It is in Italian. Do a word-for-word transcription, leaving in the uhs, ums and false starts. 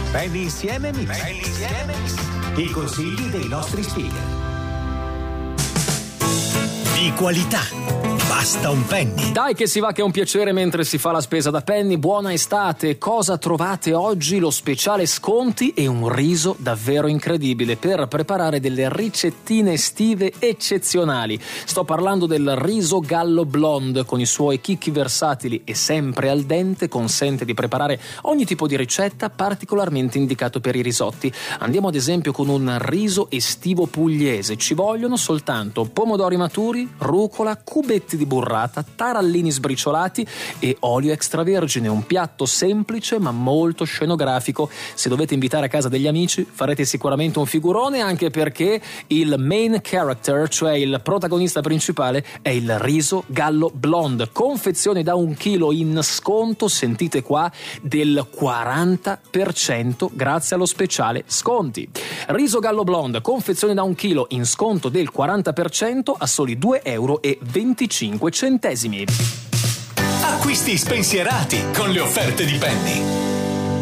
Penny insieme Mix. Penny insieme Mix. I consigli dei nostri speaker. Di qualità. Basta un Penny. Dai che si va che è un piacere mentre si fa la spesa da Penny. Buona estate. Cosa trovate oggi? Lo speciale sconti e un riso davvero incredibile per preparare delle ricettine estive eccezionali. Sto parlando del riso gallo blonde. Con i suoi chicchi versatili e sempre al dente consente di preparare ogni tipo di ricetta, particolarmente indicato per i risotti. Andiamo ad esempio con un riso estivo pugliese. Ci vogliono soltanto pomodori maturi, rucola, cubetti di burrata, tarallini sbriciolati e olio extravergine. Un piatto semplice ma molto scenografico. Se dovete invitare a casa degli amici farete sicuramente un figurone, anche perché il main character, cioè il protagonista principale, è il riso gallo blonde. Confezioni da un chilo in sconto, sentite qua, del quaranta per cento grazie allo speciale sconti. Riso gallo blonde, confezioni da un chilo in sconto del quaranta per cento a soli due euro e venticinque centesimi. Acquisti spensierati con le offerte di Penny.